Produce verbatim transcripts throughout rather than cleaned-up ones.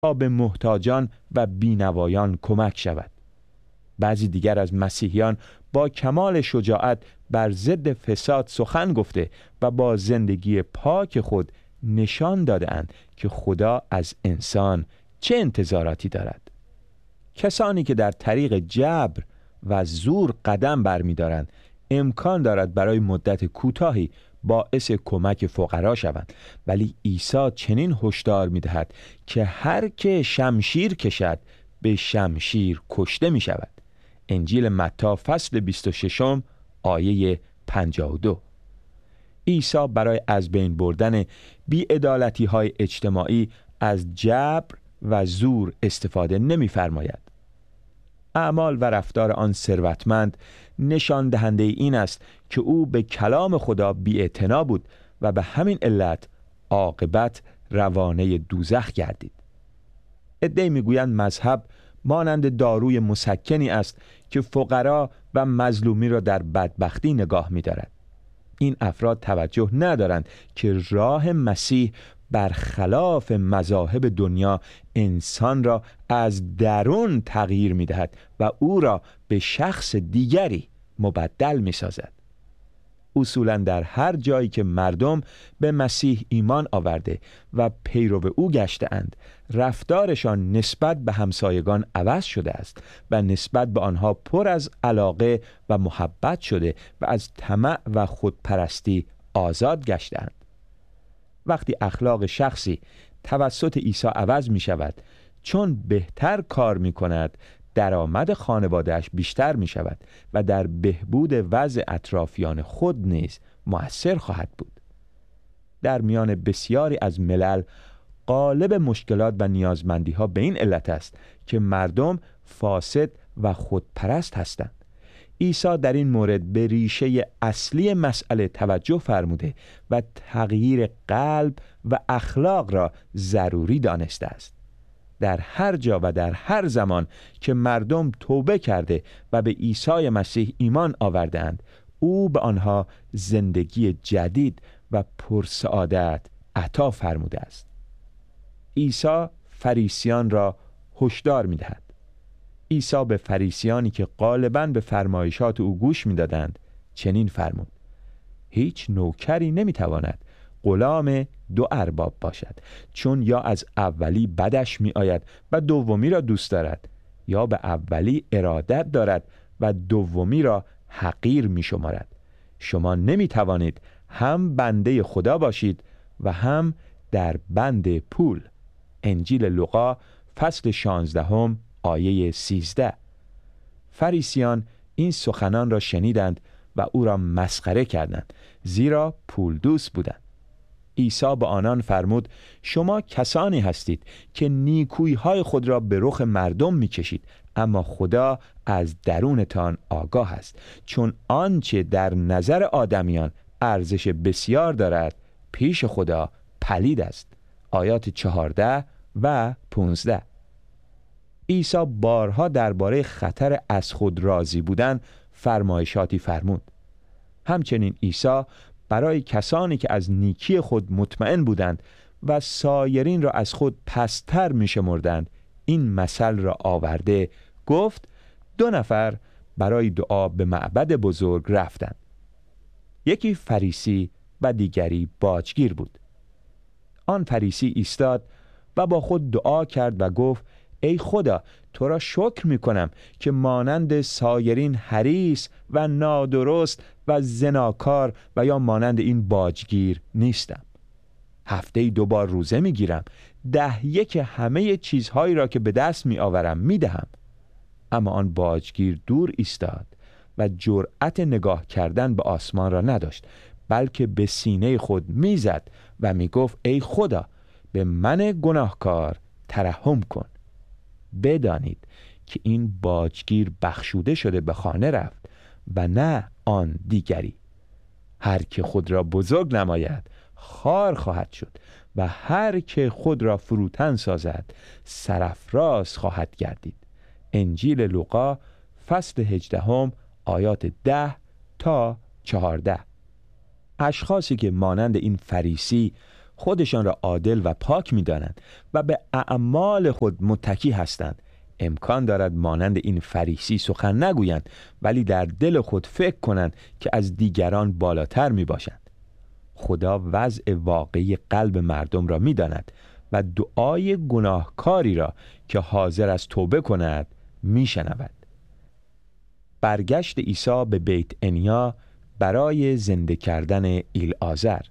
تا به محتاجان و بینوایان کمک شود. بعضی دیگر از مسیحیان با کمال شجاعت بر ضد فساد سخن گفته و با زندگی پاک خود نشان داده‌اند که خدا از انسان چه انتظاراتی دارد. کسانی که در طریق جبر و زور قدم برمی‌دارند امکان دارد برای مدت کوتاهی باعث کمک فقرا شوند، ولی عیسی چنین هشدار می‌دهد که هر که شمشیر کشد به شمشیر کشته می‌شود. انجیل متی فصل بیست و شش آیه پنجاه و دو. عیسی برای از بین بردن بی‌عدالتی‌های اجتماعی از جبر و زور استفاده نمی‌فرماید. اعمال و رفتار آن ثروتمند نشان دهنده این است که او به کلام خدا بی‌اعتنا بود و به همین علت عاقبت روانه دوزخ گردید. عده‌ای میگویند مذهب مانند داروی مسکنی است که فقرا و مظلومی را در بدبختی نگاه می‌دارد. این افراد توجه ندارند که راه مسیح برخلاف مذاهب دنیا انسان را از درون تغییر می‌دهد و او را به شخص دیگری مبدل می‌سازد. اصولاً در هر جایی که مردم به مسیح ایمان آورده و پیرو او گشته‌اند، رفتارشان نسبت به همسایگان عوض شده است و نسبت به آنها پر از علاقه و محبت شده و از طمع و خودپرستی آزاد گشته‌اند. وقتی اخلاق شخصی توسط عیسی عوض می شود، چون بهتر کار می کند، درآمد خانواده‌اش بیشتر می شود و در بهبود وضع اطرافیان خود نیز مؤثر خواهد بود. در میان بسیاری از ملل غالب مشکلات و نیازمندی ها به این علت است که مردم فاسد و خودپرست هستند. عیسی در این مورد به ریشه اصلی مسئله توجه فرموده و تغییر قلب و اخلاق را ضروری دانسته است. در هر جا و در هر زمان که مردم توبه کرده و به عیسی مسیح ایمان آوردند، او به آنها زندگی جدید و پرسعادت عطا فرموده است. عیسی فریسیان را هشدار می‌دهد. عیسی به فریسیانی که غالباً به فرمایشات او گوش می‌دادند چنین فرمود: هیچ نوکری نمی‌تواند غلام دو ارباب باشد، چون یا از اولی بدش می‌آید و دومی را دوست دارد، یا به اولی ارادت دارد و دومی را حقیر می‌شمارد. شما نمی‌توانید هم بنده خدا باشید و هم در بند پول. انجیل لوقا فصل شانزدهم آیه سیزده. فریسیان این سخنان را شنیدند و او را مسخره کردند، زیرا پول دوست بودند. عیسی به آنان فرمود: شما کسانی هستید که نیکویی‌های خود را به رخ مردم می‌کشید، اما خدا از درونتان آگاه است، چون آنچه در نظر آدمیان ارزش بسیار دارد پیش خدا پلید است. آیات چهارده و پانزده. عیسی بارها درباره خطر از خود راضی بودن فرمایشاتی فرمود. همچنین عیسی برای کسانی که از نیکی خود مطمئن بودند و سایرین را از خود پستر می شمردند این مثل را آورده گفت: دو نفر برای دعا به معبد بزرگ رفتند. یکی فریسی و دیگری باجگیر بود. آن فریسی ایستاد و با خود دعا کرد و گفت: ای خدا، تو را شکر می کنم که مانند سایرین حریص و نادرست و زناکار و یا مانند این باجگیر نیستم. هفته دو بار روزه می گیرم، ده یک همه چیزهایی را که به دست می آورم می دهم. اما آن باجگیر دور ایستاد و جرأت نگاه کردن به آسمان را نداشت، بلکه به سینه خود می زد و می گفت: ای خدا، به من گناهکار ترحم کن. بدانید که این باجگیر بخشوده شده به خانه رفت و نه آن دیگری. هر که خود را بزرگ نماید خوار خواهد شد و هر که خود را فروتن سازد سرافراز خواهد گردید. انجیل لوقا فصل هجدهم آیات ده تا چهارده. اشخاصی که مانند این فریسی خودشان را عادل و پاک می‌دانند و به اعمال خود متکی هستند، امکان دارد مانند این فریسی سخن نگویند ولی در دل خود فکر کنند که از دیگران بالاتر میباشند. خدا وضع واقعی قلب مردم را میداند و دعای گناهکاری را که حاضر است توبه کند میشنود. برگشت عیسی به بیت عنیا برای زنده کردن ایلعازر.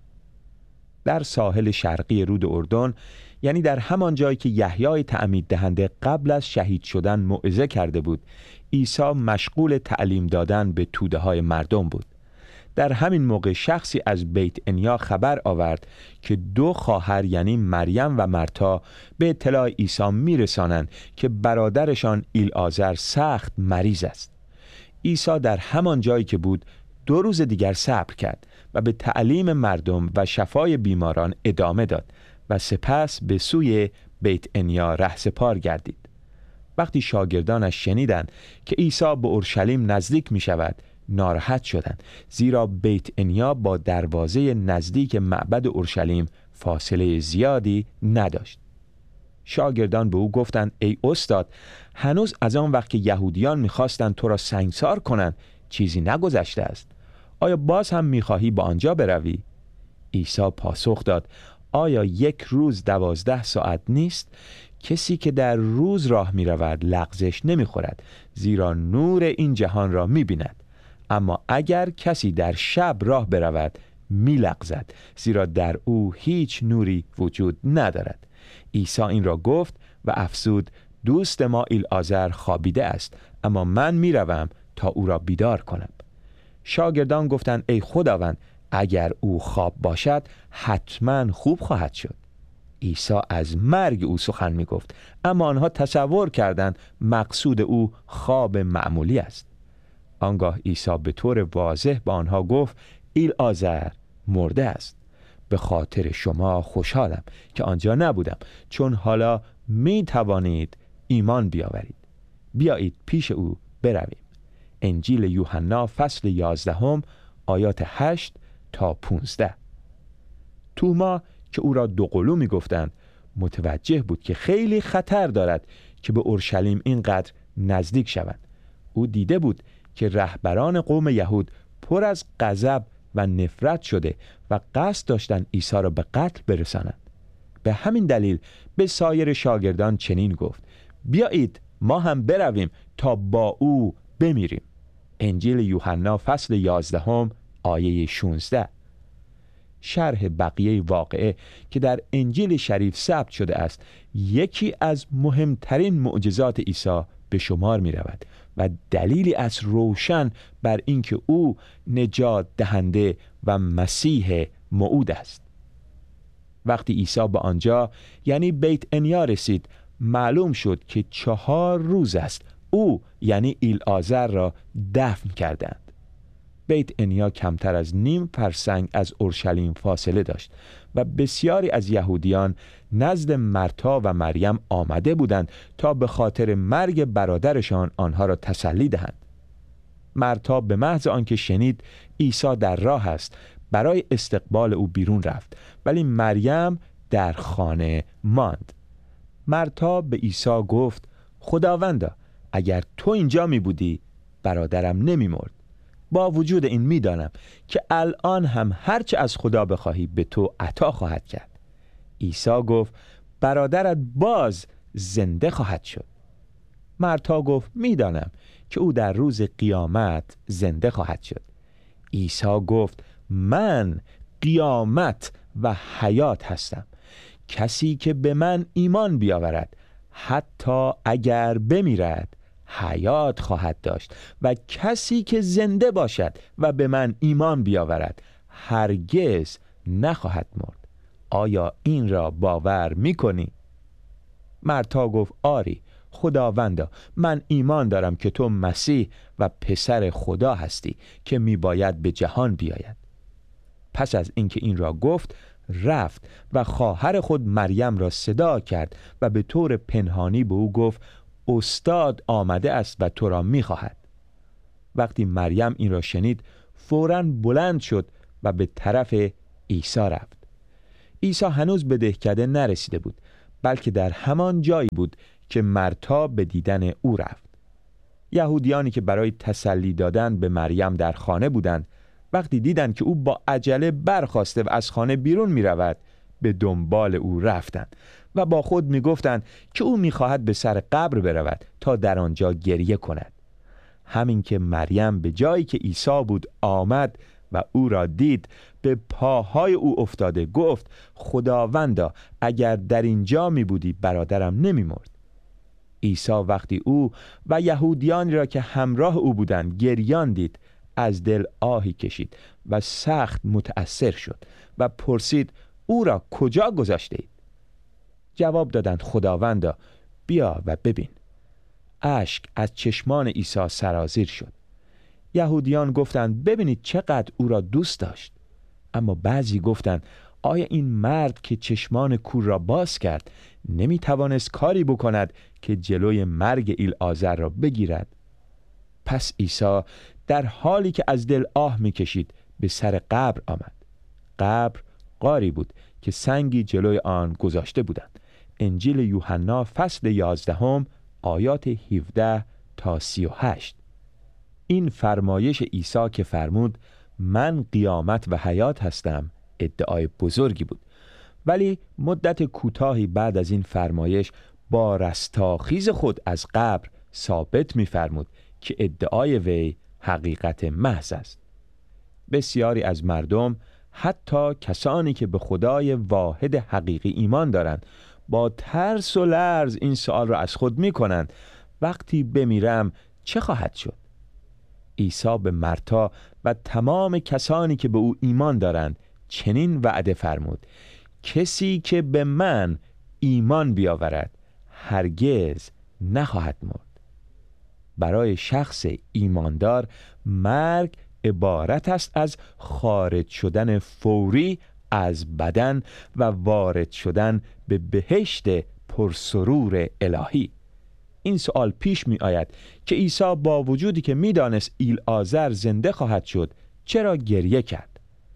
در ساحل شرقی رود اردن، یعنی در همان جایی که یحیای تعمید دهنده قبل از شهید شدن موعظه کرده بود، عیسی مشغول تعلیم دادن به توده های مردم بود. در همین موقع شخصی از بیت عنیا خبر آورد که دو خواهر یعنی مریم و مرتا به اطلاع عیسی میرسانند که برادرشان ایلعازر سخت مریض است. عیسی در همان جایی که بود دو روز دیگر صبر کرد و به تعلیم مردم و شفای بیماران ادامه داد و سپس به سوی بیت عنیا رهسپار گردید. وقتی شاگردانش شنیدند که عیسی به اورشلیم نزدیک می شود، ناراحت شدند، زیرا بیت عنیا با دروازه نزدیک معبد اورشلیم فاصله زیادی نداشت. شاگردان به او گفتند: ای استاد، هنوز از آن وقت که یهودیان می‌خواستند تو را سنگسار کنند چیزی نگذشته است. آیا باز هم می‌خواهی به آنجا بروی؟ عیسی پاسخ داد: آیا یک روز دوازده ساعت نیست؟ کسی که در روز راه می‌رود لغزش نمی‌خورد، زیرا نور این جهان را می‌بیند. اما اگر کسی در شب راه برود می‌لغزد، زیرا در او هیچ نوری وجود ندارد. عیسی این را گفت و افزود: دوست ما ایلعازر خوابیده است، اما من میروم تا او را بیدار کنم. شاگردان گفتند: ای خداوند، اگر او خواب باشد حتما خوب خواهد شد. عیسی از مرگ او سخن می گفت، اما آنها تصور کردند مقصود او خواب معمولی است. آنگاه عیسی به طور واضح به آنها گفت: ایلعازر مرده است. به خاطر شما خوشحالم که آنجا نبودم، چون حالا می توانید ایمان بیاورید. بیایید پیش او برویم. انجیل یوحنا فصل یازدهم آیات هشت تا پانزده. توما که او را دوقلو می گفتند متوجه بود که خیلی خطر دارد که به اورشلیم اینقدر نزدیک شوند. او دیده بود که رهبران قوم یهود پر از غضب و نفرت شده و قصد داشتند عیسی را به قتل برسانند. به همین دلیل به سایر شاگردان چنین گفت: بیایید ما هم برویم تا با او بمیریم. انجیل یوحنا فصل یازدهم آیه شانزده. شرح بقیه واقعه که در انجیل شریف ثبت شده است یکی از مهمترین معجزات عیسی به شمار می رود و دلیلی است روشن بر اینکه او نجات دهنده و مسیح موعود است. وقتی عیسی به آنجا یعنی بیت عنیا رسید، معلوم شد که چهار روز است او یعنی ایلعازر را دفن کردند. بیت عنیا کمتر از نیم فرسنگ از اورشلیم فاصله داشت و بسیاری از یهودیان نزد مرتا و مریم آمده بودند تا به خاطر مرگ برادرشان آنها را تسلی دهند. مرتا به محض آنکه شنید عیسی در راه است برای استقبال او بیرون رفت، ولی مریم در خانه ماند. مرتا به عیسی گفت: خداوندا، اگر تو اینجا می بودی برادرم نمی مرد. با وجود این می دانم که الان هم هرچه از خدا بخواهی به تو عطا خواهد کرد. عیسی گفت: برادرت باز زنده خواهد شد. مرتا گفت: می دانم که او در روز قیامت زنده خواهد شد. عیسی گفت: من قیامت و حیات هستم. کسی که به من ایمان بیاورد حتی اگر بمیرد حیات خواهد داشت، و کسی که زنده باشد و به من ایمان بیاورد هرگز نخواهد مرد. آیا این را باور می‌کنی؟ مرتا گفت: آری خداوندا، من ایمان دارم که تو مسیح و پسر خدا هستی که میباید به جهان بیاید. پس از اینکه این را گفت رفت و خواهر خود مریم را صدا کرد و به طور پنهانی به او گفت: استاد آمده است و تو را میخواهد. وقتی مریم این را شنید فوراً بلند شد و به طرف عیسی رفت. عیسی هنوز به دهکده نرسیده بود، بلکه در همان جایی بود که مرتا به دیدن او رفت. یهودیانی که برای تسلی دادن به مریم در خانه بودند، وقتی دیدند که او با عجله برخاسته و از خانه بیرون می رود، به دنبال او رفتند و با خود می گفتند که او می خواهد به سر قبر برود تا در آنجا گریه کند. همین که مریم به جایی که عیسی بود آمد و او را دید، به پاهای او افتاده گفت: خداوندا، اگر در اینجا می بودی برادرم نمی مرد. عیسی وقتی او و یهودیانی را که همراه او بودند گریان دید، از دل آهی کشید و سخت متأثر شد و پرسید: او را کجا گذاشته اید؟ جواب دادند: خداوندا، بیا و ببین. اشک از چشمان عیسی سرازیر شد. یهودیان گفتند: ببینید چقدر او را دوست داشت. اما بعضی گفتند: آیا این مرد که چشمان کور را باز کرد نمی توانست کاری بکند که جلوی مرگ ایلعازر را بگیرد؟ پس عیسی در حالی که از دل آه می کشید به سر قبر آمد. قبر غاری بود که سنگی جلوی آن گذاشته بودند. انجیل یوحنا فصل یازدهم آیات هفده تا سی و هشت. این فرمایش عیسی که فرمود: من قیامت و حیات هستم، ادعای بزرگی بود، ولی مدت کوتاهی بعد از این فرمایش با رستاخیز خود از قبر ثابت می‌فرمود که ادعای وی حقیقت محض است. بسیاری از مردم، حتی کسانی که به خدای واحد حقیقی ایمان دارند، با ترس و لرز این سوال را از خود می‌کنند: وقتی بمیرم چه خواهد شد؟ عیسی به مرتا و تمام کسانی که به او ایمان دارند چنین وعده فرمود: کسی که به من ایمان بیاورد هرگز نخواهد مرد. برای شخص ایماندار مرگ عبارت است از خارج شدن فوری از بدن و وارد شدن به بهشت پرسرور الهی. این سوال پیش می آید که عیسی با وجودی که می دانست ایلعازر زنده خواهد شد، چرا گریه کرد؟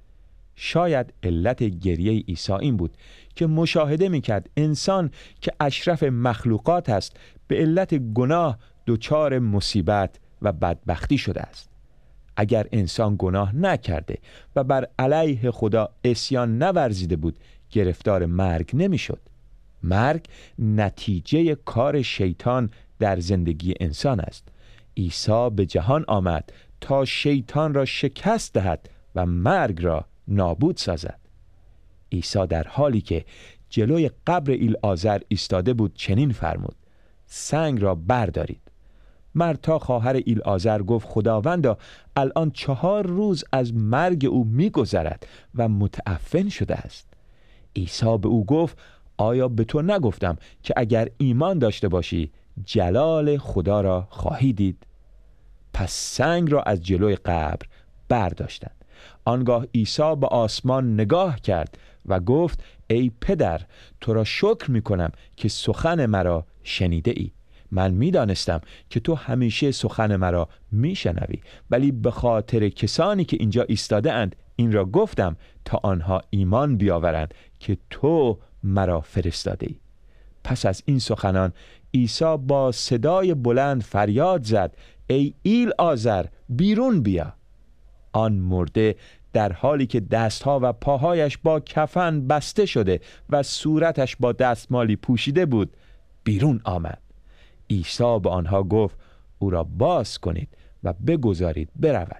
شاید علت گریه عیسی این بود که مشاهده می کرد انسان که اشرف مخلوقات است به علت گناه دچار مصیبت و بدبختی شده است. اگر انسان گناه نکرده و بر علیه خدا عصیان نورزیده بود، گرفتار مرگ نمی شد. مرگ نتیجه کار شیطان در زندگی انسان است. عیسی به جهان آمد تا شیطان را شکست دهد و مرگ را نابود سازد. عیسی در حالی که جلوی قبر ایلعازر ایستاده بود چنین فرمود: سنگ را بردارید. مرتا خواهر ایلعازر گفت: خداوندا، الان چهار روز از مرگ او می‌گذرد و متعفن شده است. عیسی به او گفت: آیا به تو نگفتم که اگر ایمان داشته باشی جلال خدا را خواهی دید؟ پس سنگ را از جلوی قبر برداشتند. آنگاه عیسی به آسمان نگاه کرد و گفت: ای پدر، تو را شکر می کنم که سخن مرا شنیده ای. من می دانستم که تو همیشه سخن مرا می شنوی، ولی به خاطر کسانی که اینجا ایستاده اند این را گفتم تا آنها ایمان بیاورند که تو مرا فرستاده ای. پس از این سخنان عیسی با صدای بلند فریاد زد: ای ایلعازر، بیرون بیا. آن مرده در حالی که دستها و پاهایش با کفن بسته شده و صورتش با دستمالی پوشیده بود بیرون آمد. عیسی به آنها گفت: او را باز کنید و بگذارید برود.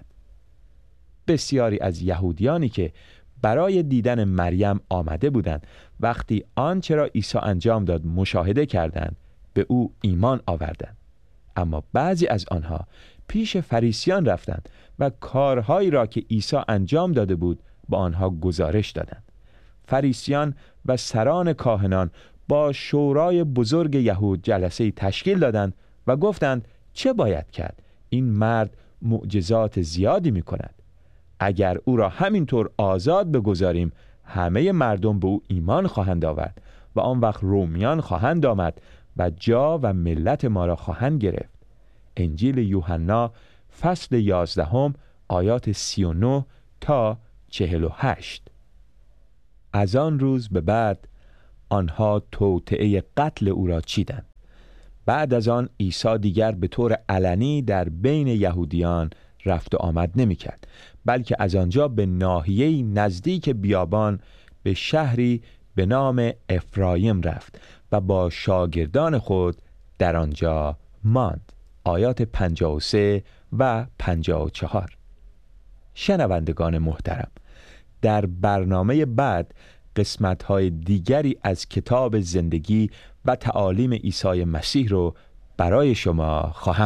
بسیاری از یهودیانی که برای دیدن مریم آمده بودند، وقتی آنچه را عیسی انجام داد مشاهده کردند، به او ایمان آوردند. اما بعضی از آنها پیش فریسیان رفتند و کارهایی را که عیسی انجام داده بود با آنها گزارش دادند. فریسیان و سران کاهنان با شورای بزرگ یهود جلسه تشکیل دادند و گفتند: چه باید کرد؟ این مرد معجزات زیادی می کند. اگر او را همینطور آزاد بگذاریم همه مردم به او ایمان خواهند آورد و آن وقت رومیان خواهند آمد و جا و ملت ما را خواهند گرفت. انجیل یوحنا فصل یازدهم آیات سی و نه تا چهل و هشت. از آن روز به بعد آنها توطئه قتل او را چیدند. بعد از آن عیسی دیگر به طور علنی در بین یهودیان رفت و آمد نمی کرد، بلکه از آنجا به ناحیه‌ای نزدیک بیابان به شهری به نام افرایم رفت و با شاگردان خود در آنجا ماند. آیات پنجاه و سه و پنجاه و چهار. شنوندگان محترم، در برنامه بعد قسمت‌های دیگری از کتاب زندگی و تعالیم عیسی مسیح رو برای شما خواهم